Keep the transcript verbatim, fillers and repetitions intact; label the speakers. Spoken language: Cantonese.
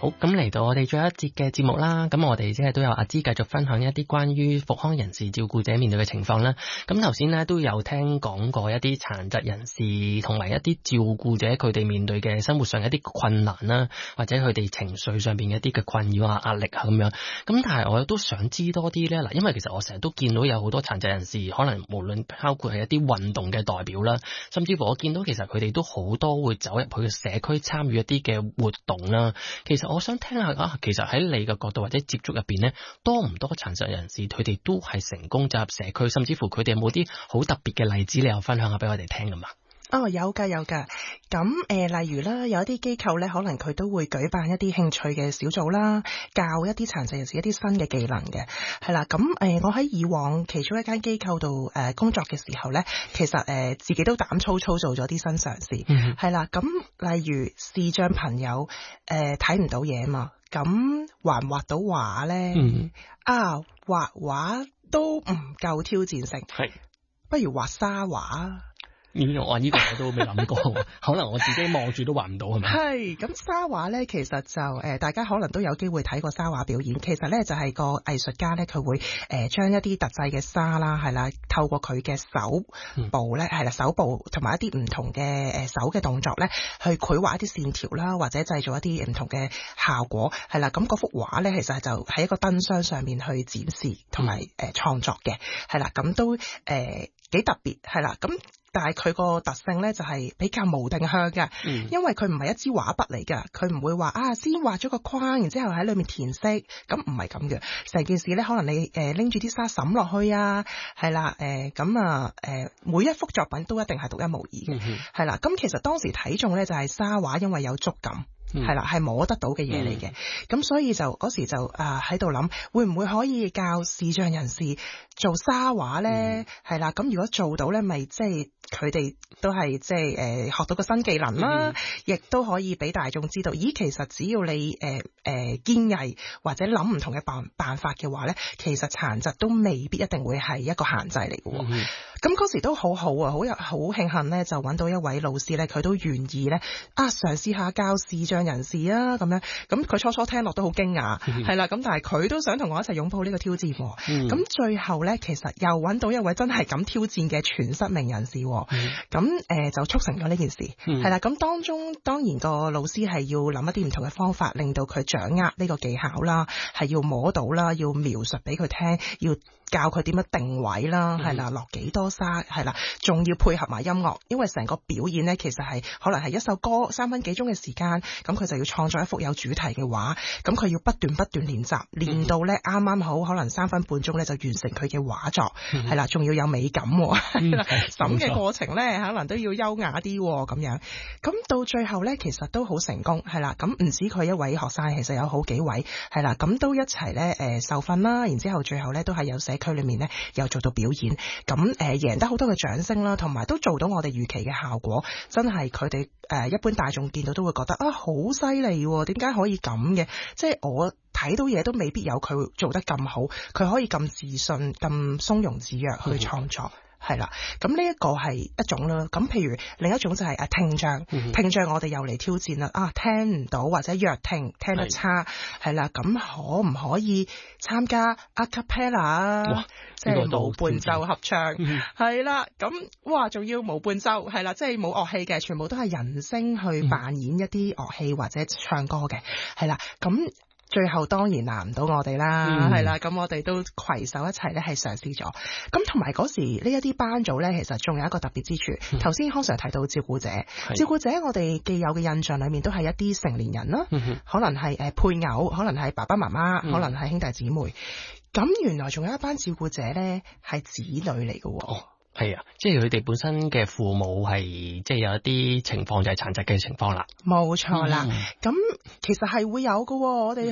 Speaker 1: 好，咁嚟到我哋最後一節嘅節目啦，咁我哋即係都有阿芝繼續分享一啲關於復康人士照顧者面對嘅情況啦。咁頭先咧都有聽講過一啲殘疾人士同埋一啲照顧者佢哋面對嘅生活上一啲困難啦，或者佢哋情緒上邊一啲嘅困擾啊、壓力啊咁樣。咁但係我都想知多啲咧，嗱，因為其實我成日都見到有好多殘疾人士，可能無論包括係一啲運動嘅代表啦，甚至乎我見到其實佢哋都好多會走入去嘅社區參與一啲嘅活動啦。其實我想聽下啊，其實喺你嘅角度或者接觸入邊咧，多唔多殘疾人士佢哋都係成功走入社區，甚至乎佢哋有冇啲好特別嘅例子，你又分享下俾我哋聽㗎嘛？
Speaker 2: 哦，有㗎有㗎，咁誒、呃，例如啦，有一啲機構咧，可能佢都會舉辦一啲興趣嘅小組啦，教一啲殘疾人士一啲新嘅技能嘅，係啦。咁誒、呃，我喺以往其中一間機構度誒、呃、工作嘅時候咧，其實誒、呃、自己都膽粗粗做咗啲新嘗試，係、嗯、啦。咁例如視障朋友誒睇唔到嘢嘛，咁畫唔畫到畫咧？嗯、啊，畫畫都唔夠挑戰性，係不如畫沙畫。
Speaker 1: 呢個我呢個我都未諗過，可能我自己望住都畫唔到係咪？
Speaker 2: 係咁沙畫咧，其實就誒、呃、大家可能都有機會睇過沙畫表演。其實咧就係、是、個藝術家咧，佢會誒將、呃、一啲特製嘅沙啦，係啦，透過佢嘅手部咧，係啦手部同埋一啲唔同嘅誒手嘅動作咧，去繪畫一啲線條啦，或者製造一啲唔同嘅效果，係啦。咁嗰幅畫咧，其實就喺一個燈箱上面去展示同埋誒創作嘅，係啦。咁都誒幾、呃、特別，係啦。咁但係佢個特性咧就係、是、比較無定向嘅、嗯，因為佢唔係一支畫筆嚟㗎，佢唔會話啊先畫咗個框，然之後喺裏面填色，咁唔係咁嘅。成件事咧，可能你誒拎住啲沙滲落去啊，係啦，誒咁啊誒每一幅作品都一定係獨一無二嘅，係、嗯、啦。咁其實當時睇中咧就係沙畫，因為有觸感。係、嗯、啦，係摸得到嘅嘢嚟嘅，咁、嗯、所以就嗰時就啊喺度諗，會唔會可以教視障人士做沙畫咧？係、嗯、啦，咁如果做到咧，咪即係佢哋都係即係誒學到個新技能啦，亦、嗯、都可以俾大眾知道，咦，其實只要你誒誒堅毅或者諗唔同嘅辦辦法嘅話咧，其實殘疾都未必一定會係一個限制嚟嘅。咁、嗯、嗰時都好好啊，好有好慶幸咧，就揾到一位老師咧，佢都願意咧啊嘗試下教視障人士啊，咁樣，咁佢初初聽落都好驚訝，係、嗯、啦，咁但係佢都想同我一齊擁抱呢個挑戰，咁、嗯、最後咧，其實又揾到一位真係咁挑戰嘅全失明人士，咁、嗯、誒、呃、就促成咗呢件事，係、嗯、啦，咁當中當然個老師係要諗一啲唔同嘅方法，令到佢掌握呢個技巧啦，係要摸到啦，要描述俾佢聽，要教佢點樣定位啦，係、嗯、啦，落幾多沙，係啦，仲要配合埋音樂，因為成個表演咧，其實係可能係一首歌三分幾鐘嘅時間，咁佢就要創作一幅有主題嘅畫，咁佢要不斷不斷練習，練到咧啱啱好可能三分半鐘咧就完成佢嘅畫作，係、嗯、啦，仲要有美感，係啦，審嘅過程咧可能都要優雅啲咁樣，咁到最後咧其實都好成功，係啦，咁唔止佢一位學生，其實有好幾位，係啦，咁都一齊咧誒受訓啦，然之後最後咧都係有社區裏面咧又做到表演，咁誒贏得好多嘅掌聲啦，同埋都做到我哋預期嘅效果，真係佢哋誒一般大眾見到都會覺得啊好犀利喎，點解可以咁嘅？即係我睇到嘢都未必有佢做得咁好，佢可以咁自信、咁鬆容自若去創作。嗯係啦，咁呢一個係一種啦。咁譬如另一種就係啊聽障，嗯、聽障我哋又嚟挑戰啦。啊聽唔到或者弱聽，聽得差，係啦。咁可唔可以參加 a cappella 啊？即係無伴奏合唱，係啦。咁哇，仲要無伴奏，係啦，即係冇樂器嘅，全部都係人聲去扮演一啲樂器或者唱歌嘅，係啦。咁最後當然難唔到我哋啦，係、嗯、啦，咁我哋都攜手一齊咧，係嘗試咗。咁同埋嗰時呢一啲班組咧，其實仲有一個特別之處。頭先康 Sir 提到照顧者，照顧者我哋既有嘅印象裏面都係一啲成年人啦、嗯，可能係誒配偶，可能係爸爸媽媽、嗯，可能係兄弟姊妹。咁原來仲有一班照顧者咧，係子女嚟嘅。哦
Speaker 1: 係啊，即係佢哋本身嘅父母係即係有一啲情況就係殘疾嘅情況啦。
Speaker 2: 冇錯啦，咁、嗯、其實係會有嘅，我哋